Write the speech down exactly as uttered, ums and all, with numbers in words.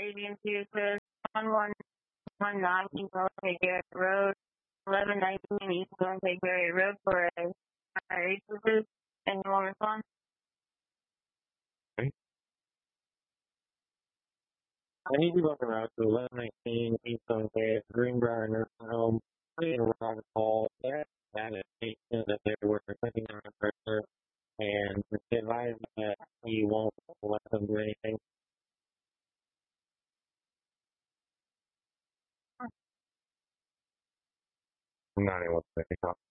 agency says one one one nine East North Garrett Road, eleven nineteen East North Garrett Road for a fire agency. Anyone respond? Okay. I need you looking out to eleven nineteen East North Garrett, Greenbrier Nursing Home. Please arrive at call. That that is patient that they were clicking on pressure and advise that you won't let them do anything. Not able to pick up.